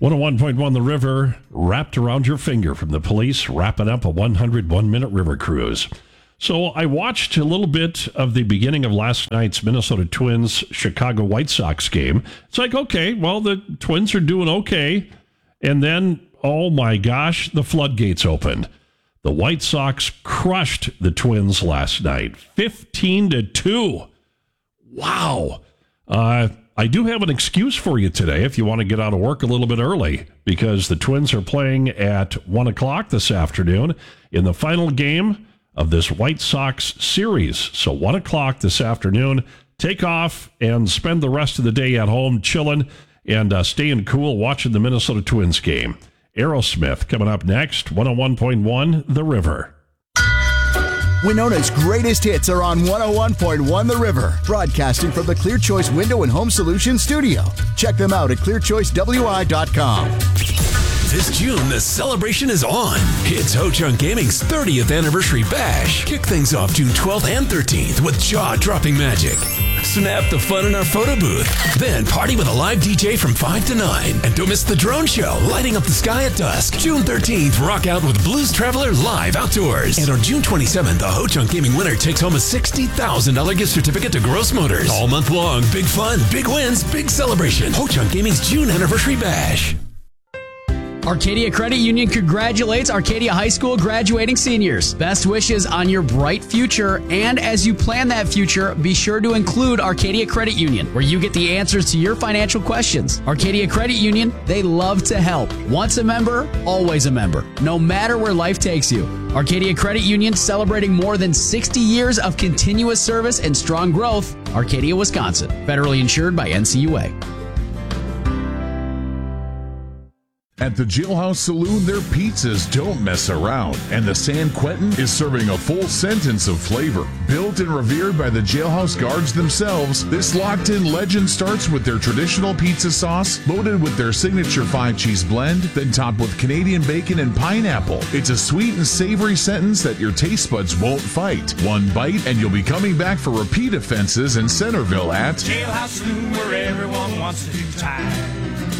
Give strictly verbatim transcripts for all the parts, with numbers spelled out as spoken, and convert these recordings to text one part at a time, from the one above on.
one oh one point one The River, wrapped around your finger from the police, wrapping up a one hundred one minute river cruise. So I watched a little bit of the beginning of last night's Minnesota Twins Chicago White Sox game. It's like, okay, well, the Twins are doing okay. And then, oh my gosh, the floodgates opened. The White Sox crushed the Twins last night, fifteen to two. Wow. Uh, I do have an excuse for you today if you want to get out of work a little bit early, because the Twins are playing at one o'clock this afternoon in the final game of this White Sox series. So one o'clock this afternoon, take off and spend the rest of the day at home chilling and uh, staying cool watching the Minnesota Twins game. Aerosmith coming up next, one oh one point one The River. Winona's greatest hits are on one oh one point one The River, broadcasting from the Clear Choice Window and Home Solutions studio. Check them out at clear choice w i dot com. This June, the celebration is on. It's Ho-Chunk Gaming's thirtieth anniversary bash. Kick things off June twelfth and thirteenth with jaw-dropping magic. Snap the fun in our photo booth. Then party with a live D J from five to nine. And don't miss the drone show, lighting up the sky at dusk. June thirteenth, rock out with Blues Traveler live outdoors. And on June twenty-seventh, the Ho-Chunk Gaming winner takes home a sixty thousand dollars gift certificate to Gross Motors. All month long, big fun, big wins, big celebration. Ho-Chunk Gaming's June anniversary bash. Arcadia Credit Union congratulates Arcadia High School graduating seniors. Best wishes on your bright future. And as you plan that future, be sure to include Arcadia Credit Union, where you get the answers to your financial questions. Arcadia Credit Union, they love to help. Once a member, always a member, no matter where life takes you. Arcadia Credit Union, celebrating more than sixty years of continuous service and strong growth. Arcadia, Wisconsin. Federally insured by N C U A. At the Jailhouse Saloon, their pizzas don't mess around, and the San Quentin is serving a full sentence of flavor. Built and revered by the Jailhouse guards themselves, this locked-in legend starts with their traditional pizza sauce, loaded with their signature five-cheese blend, then topped with Canadian bacon and pineapple. It's a sweet and savory sentence that your taste buds won't fight. One bite, and you'll be coming back for repeat offenses in Centerville at Jailhouse Saloon, where everyone wants to do time.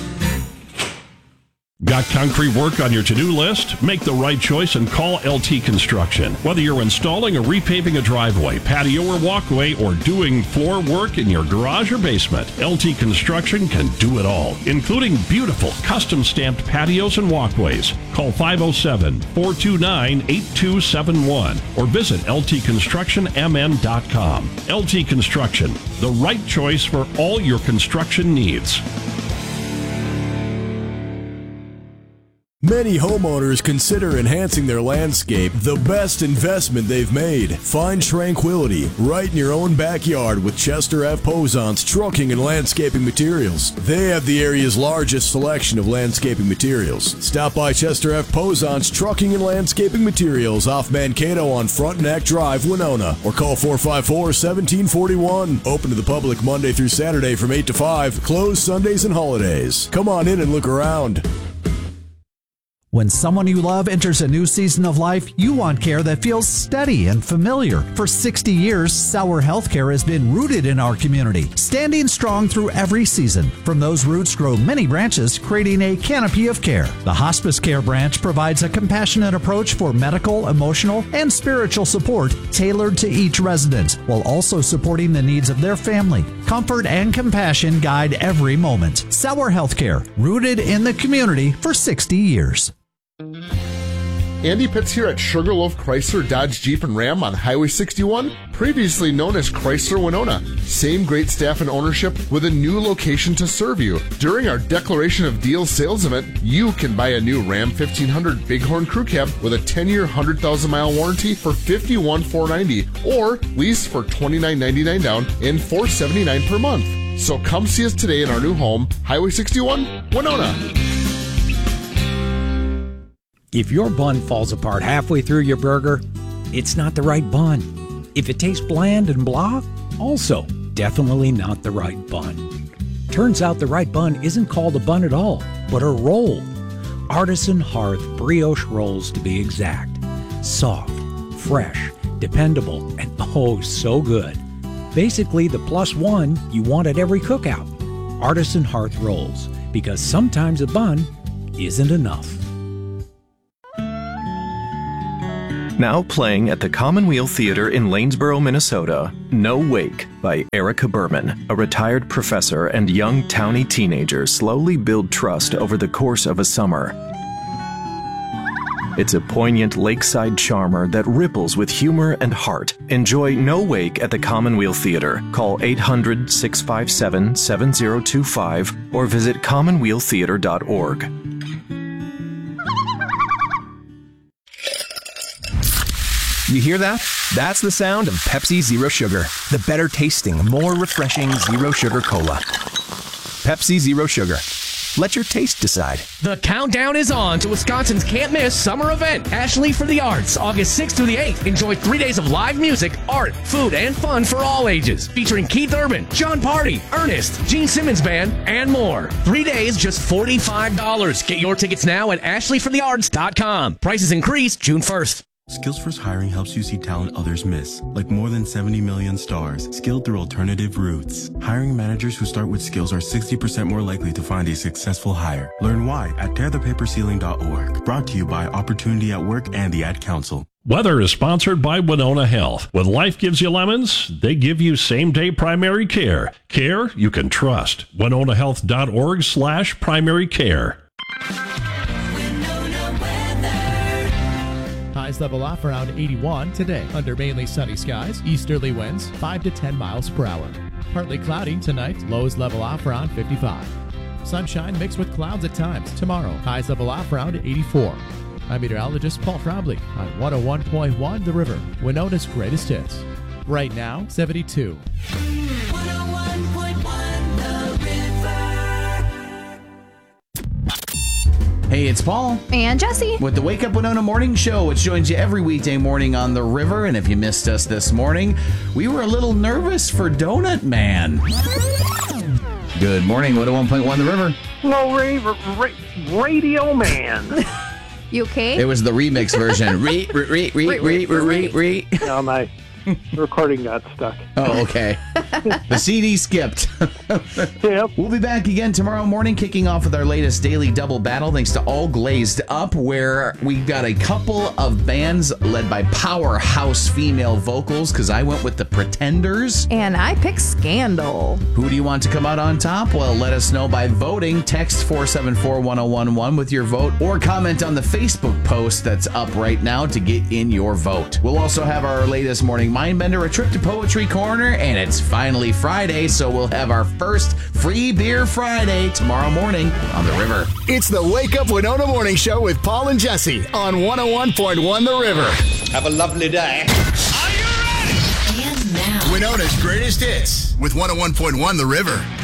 Got concrete work on your to-do list? Make the right choice and call L T Construction. Whether you're installing or repaving a driveway, patio or walkway, or doing floor work in your garage or basement, L T Construction can do it all, including beautiful custom-stamped patios and walkways. Call five oh seven, four two nine, eight two seven one or visit L T construction m n dot com. L T Construction, the right choice for all your construction needs. Many homeowners consider enhancing their landscape the best investment they've made. Find tranquility right in your own backyard with Chester F. Posant's Trucking and Landscaping Materials. They have the area's largest selection of landscaping materials. Stop by Chester F. Posant's Trucking and Landscaping Materials off Mankato on Frontenac Drive, Winona, or call four five four, one seven four one. Open to the public Monday through Saturday from eight to five, closed Sundays and holidays. Come on in and look around. When someone you love enters a new season of life, you want care that feels steady and familiar. For sixty years, Sauer Healthcare has been rooted in our community, standing strong through every season. From those roots grow many branches, creating a canopy of care. The Hospice Care branch provides a compassionate approach for medical, emotional, and spiritual support tailored to each resident, while also supporting the needs of their family. Comfort and compassion guide every moment. Sauer Healthcare, rooted in the community for sixty years. Andy Pitts here at Sugarloaf Chrysler, Dodge, Jeep, and Ram on Highway sixty-one, previously known as Chrysler Winona. Same great staff and ownership with a new location to serve you. During our Declaration of Deals sales event, you can buy a new Ram fifteen hundred Bighorn Crew Cab with a ten-year, one hundred thousand mile warranty for fifty-one thousand four hundred ninety dollars or lease for twenty-nine ninety-nine down and four seventy-nine per month. So come see us today in our new home, Highway sixty-one, Winona. If your bun falls apart halfway through your burger, it's not the right bun. If it tastes bland and blah, also definitely not the right bun. Turns out the right bun isn't called a bun at all, but a roll. Artisan Hearth brioche rolls to be exact. Soft, fresh, dependable, and oh so good. Basically the plus one you want at every cookout. Artisan Hearth Rolls, because sometimes a bun isn't enough. Now playing at the Commonweal Theater in Lanesboro, Minnesota, No Wake by Erica Berman. A retired professor and young townie teenager slowly build trust over the course of a summer. It's a poignant lakeside charmer that ripples with humor and heart. Enjoy No Wake at the Commonweal Theater. Call eight hundred, six five seven, seven zero two five or visit commonweal theater dot org. You hear that? That's the sound of Pepsi Zero Sugar, the better tasting, more refreshing Zero Sugar Cola. Pepsi Zero Sugar. Let your taste decide. The countdown is on to Wisconsin's can't-miss summer event, Ashley for the Arts, August sixth through the eighth. Enjoy three days of live music, art, food, and fun for all ages, featuring Keith Urban, John Party, Ernest, Gene Simmons Band, and more. Three days, just forty-five dollars. Get your tickets now at ashley for the arts dot com. Prices increase June first. Skillsforce Hiring helps you see talent others miss, like more than seventy million stars, skilled through alternative routes. Hiring managers who start with skills are sixty percent more likely to find a successful hire. Learn why at tear the paper ceiling dot org. Brought to you by Opportunity at Work and the Ad Council. Weather is sponsored by Winona Health. When life gives you lemons, they give you same-day primary care. Care you can trust. winona health dot org slash primary care. Highs level off around eighty-one today under mainly sunny skies. Easterly winds five to ten miles per hour. Partly cloudy tonight. Lows level off around fifty-five. Sunshine mixed with clouds at times tomorrow. Highs level off around eighty-four. I'm meteorologist Paul Trombley on one oh one point one The River, Winona's greatest hits. Right now, seventy-two. one oh one point one The River. Hey, it's Paul. And Jesse. With the Wake Up Winona Morning Show, which joins you every weekday morning on the river. And if you missed us this morning, we were a little nervous for Donut Man. Good morning, one oh one point one The River. Hello, ra- ra- Radio Man. You okay? It was the remix version. re, re, re, re, re, re, re, re. No, my recording got stuck. Oh, okay. The C D skipped. Yep. We'll be back again tomorrow morning, kicking off with our latest daily double battle, thanks to All Glazed Up, where we got a couple of bands led by powerhouse female vocals, because I went with the Pretenders. And I picked Scandal. Who do you want to come out on top? Well, let us know by voting. Text four seven four, one oh one one with your vote, or comment on the Facebook post that's up right now to get in your vote. We'll also have our latest morning Mindbender, a trip to Poetry Corner, and it's finally Friday, so we'll have our first Free Beer Friday tomorrow morning on the river. It's the Wake Up Winona Morning Show with Paul and Jesse on one oh one point one The River. Have a lovely day. And now, Winona's greatest hits with one oh one point one The River.